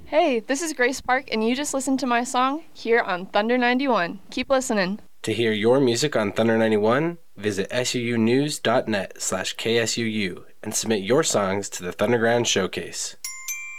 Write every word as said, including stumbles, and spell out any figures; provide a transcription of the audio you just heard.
Hey, this is Grace Park, and you just listened to my song here on Thunder ninety-one. Keep listening. To hear your music on Thunder ninety-one, visit suunews.net slash KSUU and submit your songs to the Thunderground Showcase.